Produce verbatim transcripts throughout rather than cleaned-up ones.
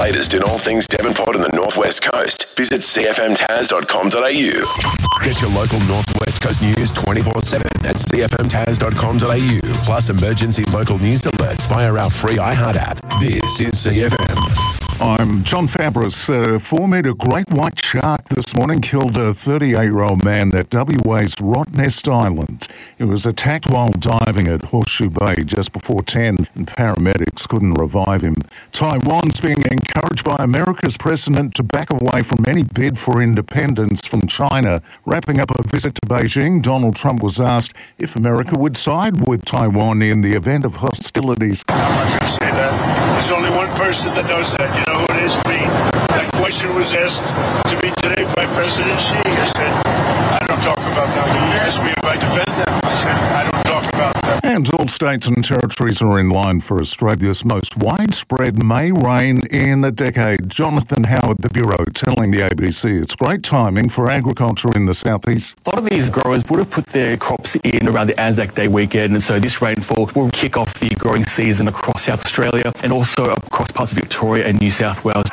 latest in all things Devonport and the Northwest Coast, visit c f m taz dot com dot a u. Get your local Northwest Coast news twenty-four seven at c f m taz dot com dot a u, plus emergency local news alerts via our free iHeart app. This is C F M. I'm John Fabris. A four-metre great white shark this morning killed a thirty-eight-year-old man at W A's Rottnest Island. He was attacked while diving at Horseshoe Bay just before ten, and paramedics couldn't revive him. Taiwan's being encouraged by America's president to back away from any bid for independence from China. Wrapping up a visit to Beijing, Donald Trump was asked if America would side with Taiwan in the event of hostilities. I'm not going to say that. There's only one person that knows that. You know who it is? Me. That question was asked to me today by President Xi. I said, I don't talk about that. He asked me if I defend them. I said, I don't talk about them. And all states and territories are in line for Australia's most widespread May rain in a decade. Jonathan Howard, the Bureau, telling the A B C it's great timing for agriculture in the southeast. A lot of these growers would have put their crops in around the Anzac Day weekend, and so this rainfall will kick off the growing season across South Australia and also across parts of Victoria and New South Wales.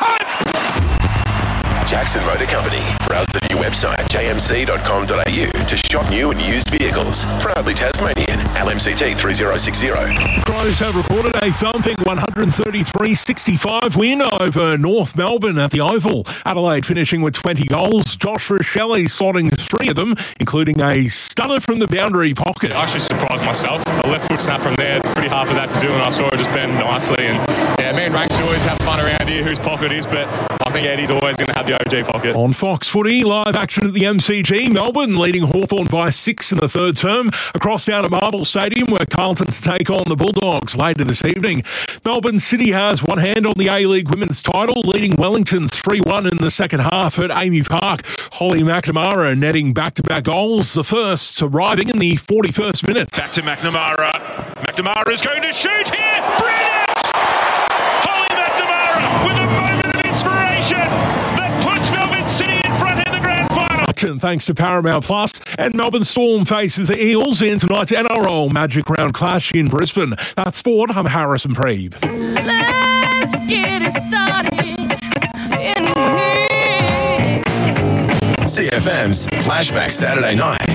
Jackson Motor Company. Browse the new website j m c dot com dot a u to shop new and used vehicles. Proudly Tasmanian. L M C T three zero six zero. Crows have recorded a thumping one thirty-three sixty-five win over North Melbourne at the Oval. Adelaide finishing with twenty goals. Josh Rochelle slotting three of them, including a stunner from the boundary pocket. I actually surprised myself. A left foot snap from there, it's pretty hard for that to do, and I saw it just bend nicely. And yeah, me and Ranks always have fun around here whose pocket is, but I think Eddie's always going to have the O G pocket. On Fox Footy, live action at the M C G. Melbourne leading Hawthorn by six in the third term. Across down at Marvel Stadium, where Carlton to take on the Bulldogs later this evening. Melbourne City has one hand on the A-League women's title, leading Wellington three one in the second half at Amy Park. Holly McNamara netting back-to-back goals, the first arriving in the forty-first minute. Back to McNamara. McNamara is going to shoot here. Brilliant! Holly McNamara with a moment of inspiration that puts Melbourne City in front in the grand final. Action thanks to Paramount Plus, and Melbourne Storm faces the Eels in tonight's N R L Magic Round clash in Brisbane. That's sport. I'm Harrison Preeb. Let's get it started in here. C F M's Flashback Saturday Night.